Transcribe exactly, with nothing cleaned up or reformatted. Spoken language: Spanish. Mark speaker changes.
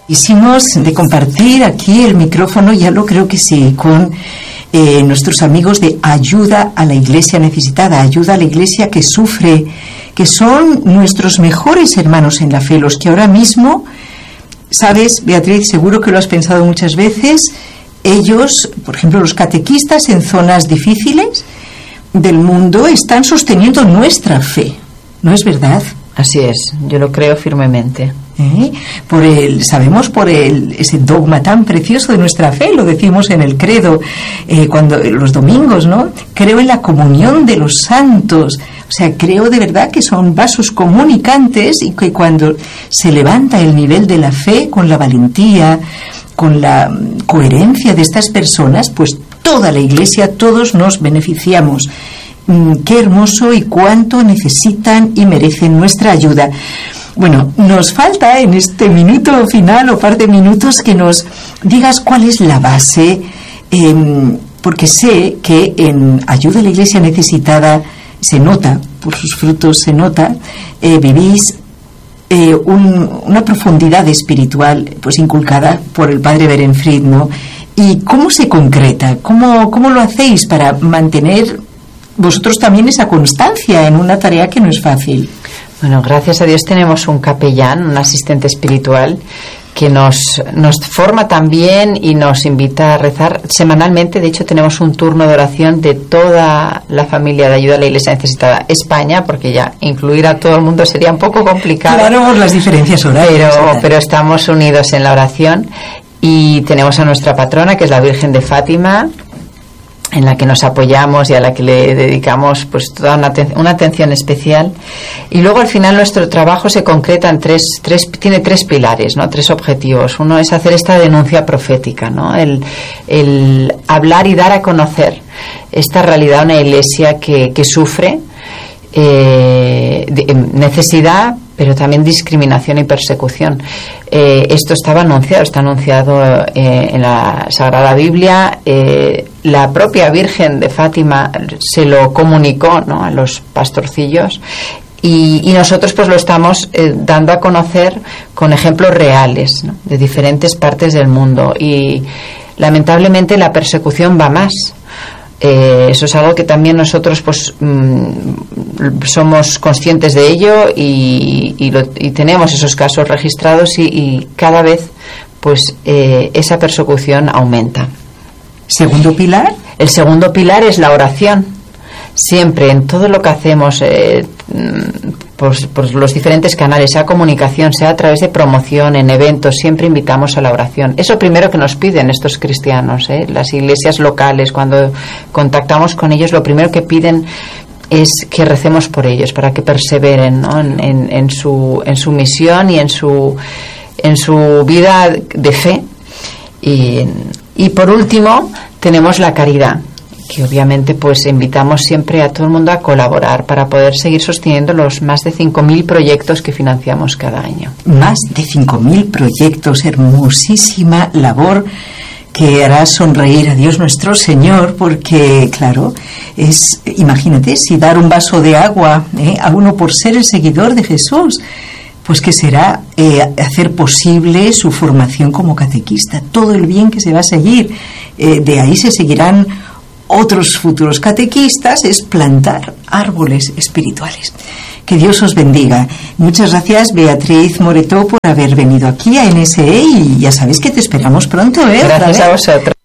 Speaker 1: Hicimos de compartir aquí el micrófono, ya lo creo que sí, con eh, nuestros amigos de Ayuda a la Iglesia Necesitada, Ayuda a la Iglesia que sufre, que son nuestros mejores hermanos en la fe, los que ahora mismo, sabes, Beatriz, seguro que lo has pensado muchas veces, ellos, por ejemplo, los catequistas en zonas difíciles del mundo están sosteniendo nuestra fe, ¿no es verdad?
Speaker 2: Así es, yo lo creo firmemente.
Speaker 1: ¿Eh? Por el, sabemos por el, ese dogma tan precioso de nuestra fe, lo decimos en el credo, eh, cuando los domingos, ¿no? Creo en la comunión de los santos, o sea, creo de verdad que son vasos comunicantes y que cuando se levanta el nivel de la fe con la valentía, con la coherencia de estas personas, pues toda la Iglesia, todos nos beneficiamos. Qué hermoso y cuánto necesitan y merecen nuestra ayuda. Bueno, nos falta en este minuto final o par de minutos que nos digas cuál es la base, eh, porque sé que en Ayuda a la Iglesia Necesitada se nota, por sus frutos se nota, eh, vivís eh, un, una profundidad espiritual pues inculcada por el Padre Berenfried, ¿no? ¿Y cómo se concreta? ¿Cómo, cómo lo hacéis para mantener vosotros también esa constancia en una tarea que no es fácil?
Speaker 2: Bueno, gracias a Dios tenemos un capellán, un asistente espiritual que nos, nos forma también y nos invita a rezar semanalmente. De hecho, tenemos un turno de oración de toda la familia de Ayuda a la Iglesia Necesitada España, porque ya incluir a todo el mundo sería un poco complicado.
Speaker 1: Claro, por las diferencias horarias.
Speaker 2: Pero, pero estamos unidos en la oración y tenemos a nuestra patrona, que es la Virgen de Fátima, en la que nos apoyamos y a la que le dedicamos pues toda una, una atención especial. Y luego al final nuestro trabajo se concreta en tres, tres tiene tres pilares, ¿no? Tres objetivos. Uno es hacer esta denuncia profética, ¿no? El, el hablar y dar a conocer esta realidad de una iglesia que, que sufre eh, de, necesidad, pero también discriminación y persecución. Eh, esto estaba anunciado, está anunciado eh, en la Sagrada Biblia. Eh, la propia Virgen de Fátima se lo comunicó, ¿no?, a los pastorcillos, y, y nosotros pues lo estamos eh, dando a conocer con ejemplos reales, ¿no?, de diferentes partes del mundo. Y lamentablemente la persecución va más. Eh, eso es algo que también nosotros pues mmm, somos conscientes de ello y, y, lo, y tenemos esos casos registrados y, y cada vez pues eh, esa persecución aumenta.
Speaker 1: ¿Segundo pilar?
Speaker 2: El segundo pilar es la oración. Siempre, en todo lo que hacemos, eh, por, por los diferentes canales, sea comunicación, sea a través de promoción, en eventos, siempre invitamos a la oración. Es lo primero que nos piden estos cristianos, ¿eh? Las iglesias locales, cuando contactamos con ellos, lo primero que piden es que recemos por ellos, para que perseveren, ¿no?, en, en, en, su, en su misión y en su, en su vida de fe. Y, y por último, tenemos la caridad, que obviamente pues invitamos siempre a todo el mundo a colaborar para poder seguir sosteniendo los más de cinco mil proyectos que financiamos cada año.
Speaker 1: Más de cinco mil proyectos, hermosísima labor que hará sonreír a Dios nuestro Señor, porque claro, es, imagínate, si dar un vaso de agua eh, a uno por ser el seguidor de Jesús, pues que será eh, hacer posible su formación como catequista, todo el bien que se va a seguir, eh, de ahí se seguirán otros futuros catequistas, es plantar árboles espirituales. Que Dios os bendiga. Muchas gracias, Beatriz Moretó, por haber venido aquí a N S E, y ya sabéis que te esperamos pronto, ¿eh?
Speaker 2: Gracias a vosotros.